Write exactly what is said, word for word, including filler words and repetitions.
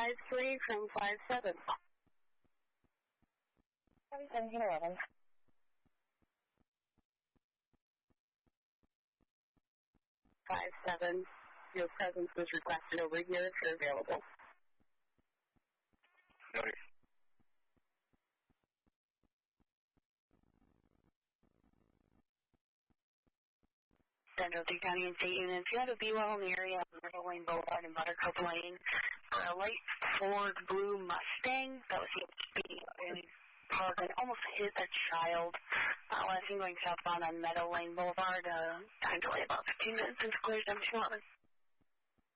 five three from five seven. seventeen eleven. five seven. Your presence was requested over here if you're available. Noted. Central Duke County and State Union. If you have a B well in the area, Myrtle Lane Boulevard and Buttercup Lane, for a light Ford blue Mustang that was being parked and almost hit a child. Uh, last thing going southbound on Meadow Lane Boulevard. Uh, time delay about fifteen minutes since cleared. I'm